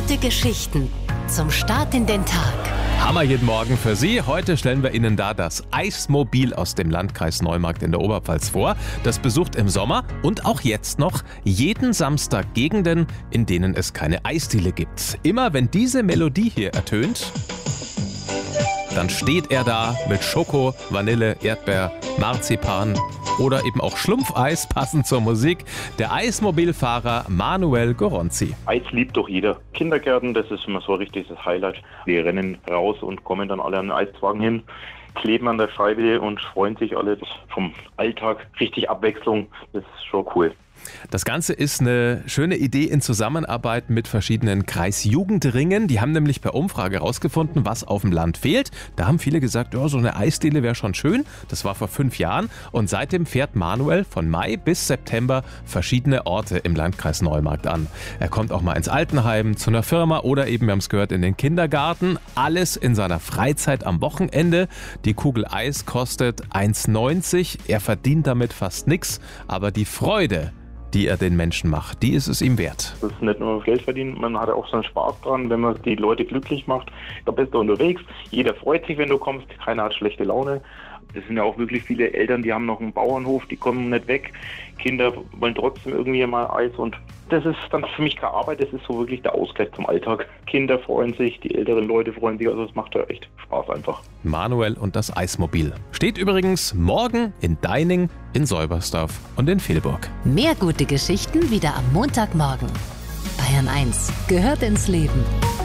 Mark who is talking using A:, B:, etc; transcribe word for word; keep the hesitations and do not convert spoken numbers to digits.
A: Gute Geschichten zum Start in den Tag.
B: Hammer jeden Morgen für Sie. Heute stellen wir Ihnen da das Eismobil aus dem Landkreis Neumarkt in der Oberpfalz vor. Das besucht im Sommer und auch jetzt noch jeden Samstag Gegenden, in denen es keine Eisdiele gibt. Immer wenn diese Melodie hier ertönt, dann steht er da mit Schoko, Vanille, Erdbeer, Marzipan oder eben auch Schlumpfeis, passend zur Musik. Der Eismobilfahrer Manuel Goronzi.
C: Eis liebt doch jeder. Kindergärten, das ist immer so ein richtiges Highlight. Die rennen raus und kommen dann alle an den Eiswagen hin, kleben an der Scheibe und freuen sich alle. Vom Alltag richtig Abwechslung, das ist schon cool.
B: Das Ganze ist eine schöne Idee in Zusammenarbeit mit verschiedenen Kreisjugendringen. Die haben nämlich per Umfrage herausgefunden, was auf dem Land fehlt. Da haben viele gesagt, oh, so eine Eisdiele wäre schon schön. Das war vor fünf Jahren. Und seitdem fährt Manuel von Mai bis September verschiedene Orte im Landkreis Neumarkt an. Er kommt auch mal ins Altenheim, zu einer Firma oder eben, wir haben es gehört, in den Kindergarten. Alles in seiner Freizeit am Wochenende. Die Kugel Eis kostet eins neunzig. Er verdient damit fast nichts. Aber die Freude, die er den Menschen macht, die ist es ihm wert.
C: Das ist nicht nur Geld verdienen, man hat auch so einen Spaß dran, wenn man die Leute glücklich macht. Da bist du unterwegs, jeder freut sich, wenn du kommst, keiner hat schlechte Laune. Es sind ja auch wirklich viele Eltern, die haben noch einen Bauernhof, die kommen nicht weg. Kinder wollen trotzdem irgendwie mal Eis und das ist dann für mich keine Arbeit, das ist so wirklich der Ausgleich zum Alltag. Kinder freuen sich, die älteren Leute freuen sich, also es macht ja echt Spaß einfach.
B: Manuel und das Eismobil. Steht übrigens morgen in Deining, in Seubersdorf und in Vilburg.
A: Mehr gute Geschichten wieder am Montagmorgen. Bayern eins gehört ins Leben.